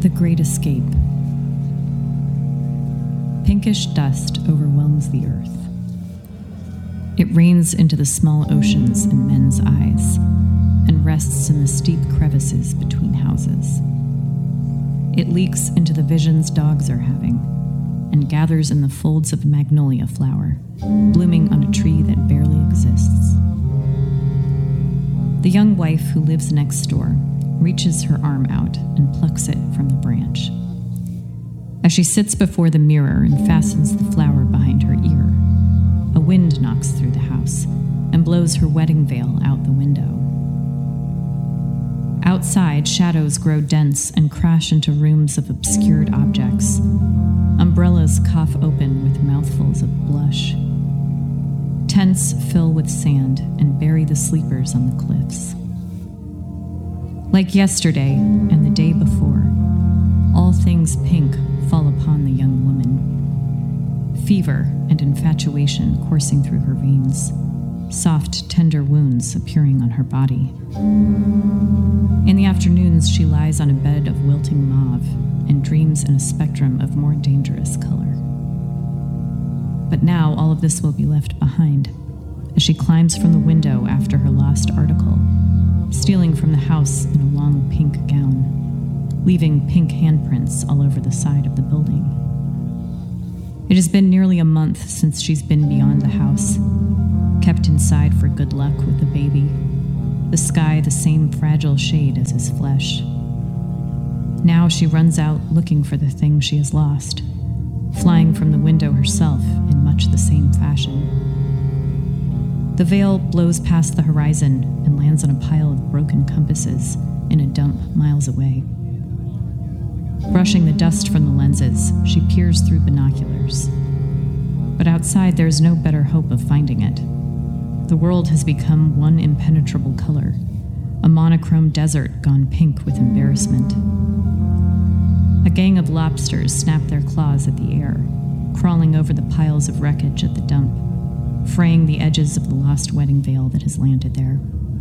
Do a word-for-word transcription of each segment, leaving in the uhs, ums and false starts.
The Great Escape. Pinkish dust overwhelms the earth. It rains into the small oceans in men's eyes and rests in the steep crevices between houses. It leaks into the visions dogs are having and gathers in the folds of a magnolia flower, blooming on a tree that barely exists. The young wife who lives next door reaches her arm out and plucks it from the branch. As she sits before the mirror and fastens the flower behind her ear, a wind knocks through the house and blows her wedding veil out the window. Outside, shadows grow dense and crash into rooms of obscured objects. Umbrellas cough open with mouthfuls of blush. Tents fill with sand and bury the sleepers on the cliffs. Like yesterday and the day before, all things pink fall upon the young woman. Fever and infatuation coursing through her veins, soft, tender wounds appearing on her body. In the afternoons, she lies on a bed of wilting mauve and dreams in a spectrum of more dangerous color. But now all of this will be left behind as she climbs from the window after her lost article, stealing from the house in a long pink gown, leaving pink handprints all over the side of the building. It has been nearly a month since she's been beyond the house, kept inside for good luck with the baby, the sky the same fragile shade as his flesh. Now she runs out looking for the thing she has lost, flying from the window herself in much the same fashion. The veil blows past the horizon and lands on a pile of broken compasses in a dump miles away. Brushing the dust from the lenses, she peers through binoculars. But outside, there is no better hope of finding it. The world has become one impenetrable color, a monochrome desert gone pink with embarrassment. A gang of lobsters snap their claws at the air, crawling over the piles of wreckage at the dump, fraying the edges of the lost wedding veil that has landed there.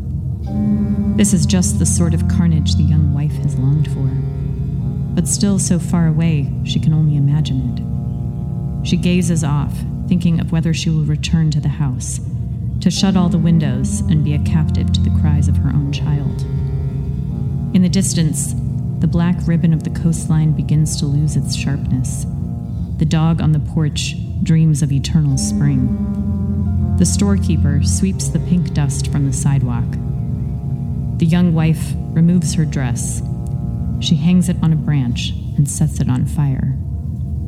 This is just the sort of carnage the young wife has longed for, but still so far away she can only imagine it. She gazes off, thinking of whether she will return to the house, to shut all the windows and be a captive to the cries of her own child. In the distance, the black ribbon of the coastline begins to lose its sharpness. The dog on the porch dreams of eternal spring. The storekeeper sweeps the pink dust from the sidewalk. The young wife removes her dress. She hangs it on a branch and sets it on fire.